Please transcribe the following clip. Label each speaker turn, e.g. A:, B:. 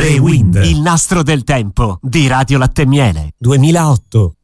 A: Rewind,
B: il nastro del tempo di Radio Latte e Miele
A: 2008.